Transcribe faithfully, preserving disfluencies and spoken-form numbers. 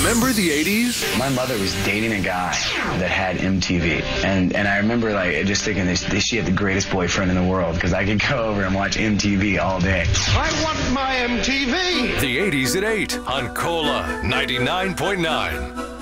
Remember the eighties? My mother was dating a guy that had M T V. And and I remember like just thinking this, this she had the greatest boyfriend in the world because I could go over and watch M T V all day. I want my M T V. The eighties at eight on Cola ninety-nine point nine.